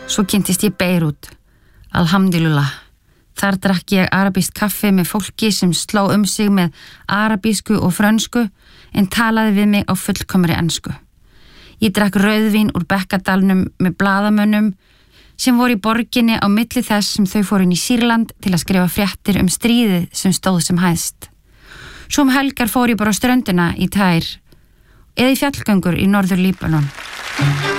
Svo kynntist ég Beirút, alhamdulillah. Þar drakk ég arabískt kaffi með fólki sem sló sig með arabísku og frönsku en talaði við mig á fullkomri ensku. Ég drakk rauðvín úr bekkadalnum með blaðamönnum sem voru í borginni á milli þess sem þau fóru inn í Sýrland til að skrifa fréttir stríðið sem stóð sem hæst. Svo helgar fór ég bara á ströndina í Tær eða í fjallgöngur í Norður Líbanon.